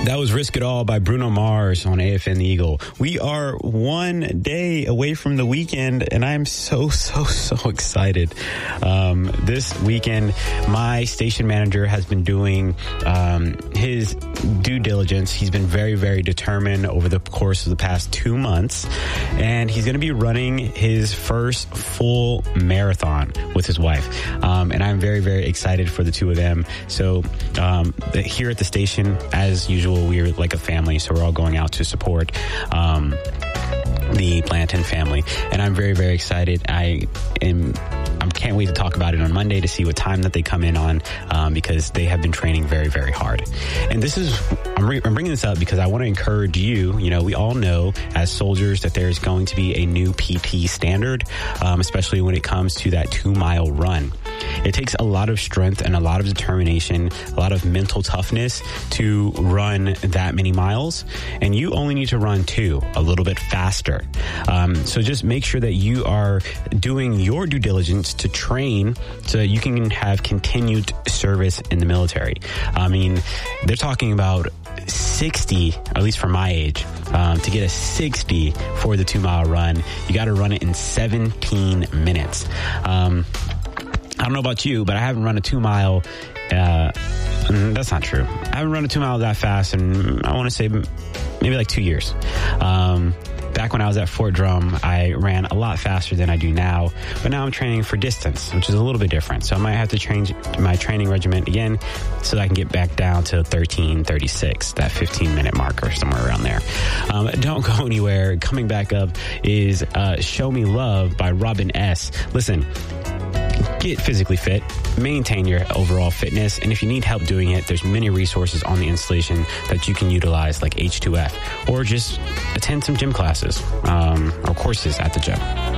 That was Risk It All by Bruno Mars on AFN The Eagle. We are one day away from the weekend, and I'm so excited. This weekend, my station manager has been doing his due diligence. He's been very determined over the course of the past 2 months, and he's going to be running his first full marathon with his wife. And I'm very excited for the two of them. So here at the station, as usual, we're like a family, so we're all going out to support the Blanton family, and I'm very excited. I can't wait to talk about it on Monday to see what time that they come in on, because they have been training very hard. And this is, I'm bringing this up because I want to encourage you. You know, we all know as soldiers that there's going to be a new PT standard, especially when it comes to that 2-mile run. It takes a lot of strength and a lot of determination, a lot of mental toughness to run that many miles. And you only need to run 2, a little bit faster. So just make sure that you are doing your due diligence to train so that you can have continued service in the military. I mean, they're talking about 60, at least for my age, to get a 60 for the 2-mile run. You got to run it in 17 minutes. I don't know about you, but I haven't run a 2-mile. That's not true. I haven't run a 2-mile that fast, and I want to say maybe like 2 years. Back when I was at Fort Drum, I ran a lot faster than I do now, but now I'm training for distance, which is a little bit different. So I might have to change my training regimen again so that I can get back down to 13:36, that 15-minute marker, somewhere around there. Don't go anywhere. Coming back up is Show Me Love by Robin S. Listen, get physically fit, maintain your overall fitness, and if you need help doing it, there's many resources on the installation that you can utilize, like H2F, or just attend some gym classes or courses at the gym.